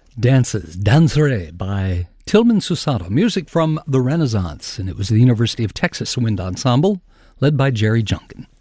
Dances, Dansere by Tillman Susato, music from the Renaissance, and it was the University of Texas Wind Ensemble, led by Jerry Junkin.